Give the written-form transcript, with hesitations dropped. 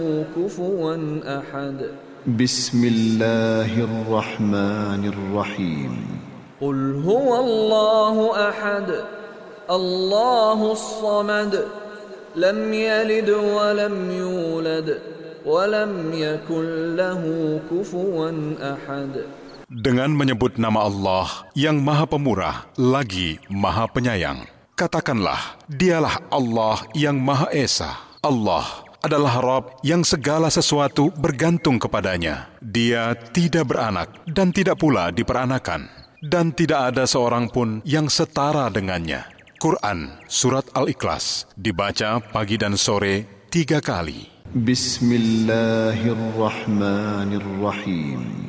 كفوا أحد بسم الله الرحمن الرحيم قل هو الله أحد الله الصمد لم يلد ولم يولد ولم يكن له كفوا أحد. Dengan menyebut nama Allah yang Maha Pemurah lagi Maha Penyayang, katakanlah, dialah Allah yang Maha Esa. Allah adalah Rabb yang segala sesuatu bergantung kepadanya. Dia tidak beranak dan tidak pula diperanakan, dan tidak ada seorang pun yang setara dengannya. Quran Surat Al-Ikhlas dibaca pagi dan sore 3 kali. Bismillahirrahmanirrahim.